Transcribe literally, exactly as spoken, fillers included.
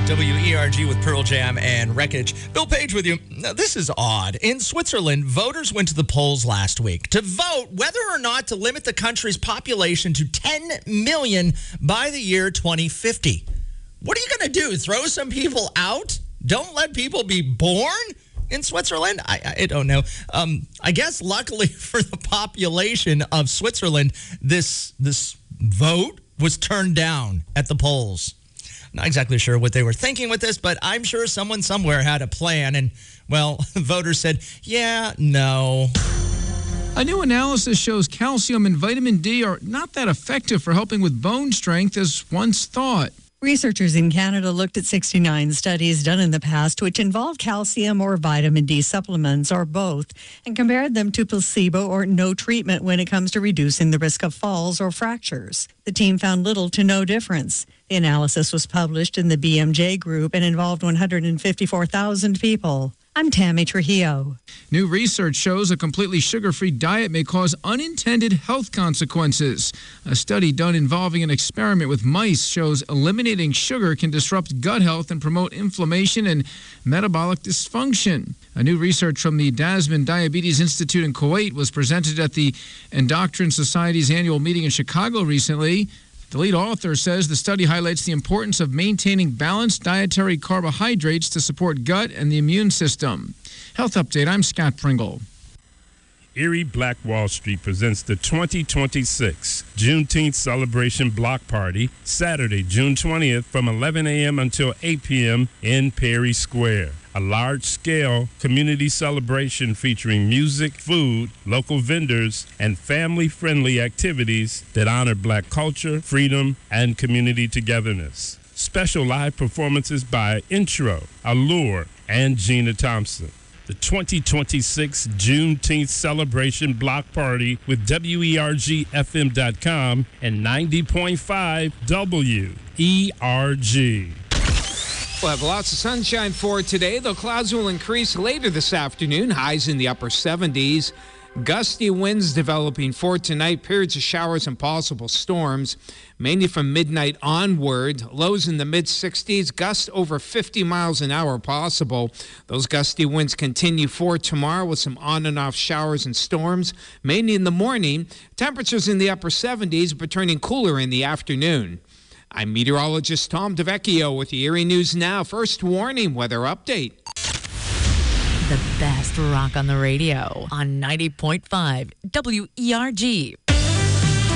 W E R G with Pearl Jam and Wreckage. Bill Page with you. Now, this is odd. In Switzerland, voters went to the polls last week to vote whether or not to limit the country's population to ten million by the year twenty fifty. What are you going to do? Throw some people out? Don't let people be born in Switzerland? I, I don't know. Um, I guess luckily for the population of Switzerland, this this vote was turned down at the polls. Not exactly sure what they were thinking with this, but I'm sure someone somewhere had a plan, and, well, voters said, yeah, no. A new analysis shows calcium and vitamin D are not that effective for helping with bone strength as once thought. Researchers in Canada looked at sixty-nine studies done in the past which involved calcium or vitamin D supplements or both and compared them to placebo or no treatment when it comes to reducing the risk of falls or fractures. The team found little to no difference. The analysis was published in the B M J group and involved one hundred fifty-four thousand people. I'm Tammy Trujillo. New research shows a completely sugar-free diet may cause unintended health consequences. A study done involving an experiment with mice shows eliminating sugar can disrupt gut health and promote inflammation and metabolic dysfunction. A new research from the Dasman Diabetes Institute in Kuwait was presented at the Endocrine Society's annual meeting in Chicago recently. The lead author says the study highlights the importance of maintaining balanced dietary carbohydrates to support gut and the immune system. Health Update, I'm Scott Pringle. Erie Black Wall Street presents the twenty twenty-six Juneteenth Celebration Block Party, Saturday, June twentieth from eleven a.m. until eight p.m. in Perry Square. A large-scale community celebration featuring music, food, local vendors, and family-friendly activities that honor Black culture, freedom, and community togetherness. Special live performances by Intro, Allure, and Gina Thompson. The twenty twenty-six Juneteenth Celebration Block Party with W E R G F M dot com and ninety point five W E R G. We'll have lots of sunshine for today, though clouds will increase later this afternoon. Highs in the upper seventies. Gusty winds developing for tonight. Periods of showers and possible storms, mainly from midnight onward. Lows in the mid-sixties. Gusts over fifty miles an hour possible. Those gusty winds continue for tomorrow with some on and off showers and storms, mainly in the morning. Temperatures in the upper seventies, but turning cooler in the afternoon. I'm meteorologist Tom DeVecchio with the Erie News Now. First warning, weather update. The best rock on the radio on ninety point five W E R G.